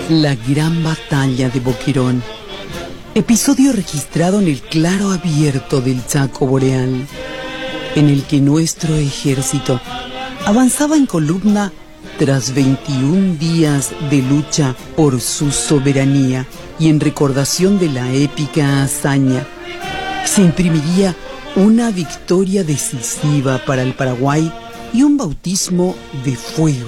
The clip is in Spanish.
La gran batalla de Boquerón. Episodio registrado en el claro abierto del Chaco Boreal, en el que nuestro ejército avanzaba en columna tras 21 días de lucha por su soberanía y en recordación de la épica hazaña. Se imprimiría una victoria decisiva para el Paraguay y un bautismo de fuego